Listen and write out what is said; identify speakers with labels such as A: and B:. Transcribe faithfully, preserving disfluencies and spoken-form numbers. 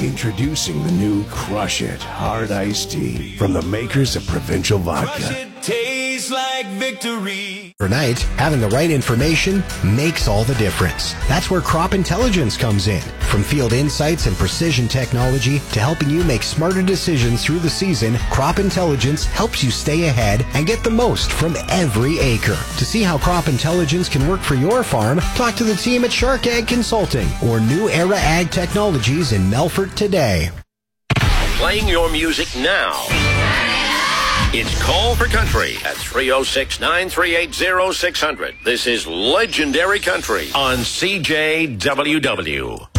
A: Introducing the new Crush It Hard Iced Tea from the makers of Provincial Vodka.
B: Crush it, tastes like victory.
C: Overnight, having the right information makes all the difference. That's where Crop Intelligence comes in. From field insights and precision technology to helping you make smarter decisions through the season, Crop Intelligence helps you stay ahead and get the most from every acre. To see how Crop Intelligence can work for your farm, talk to the team at Shark Ag Consulting or New Era Ag Technologies in Melfort today.
D: Playing your music now. It's Call for Country at three oh six, nine three eight, oh six hundred. This is Legendary Country on C J W W.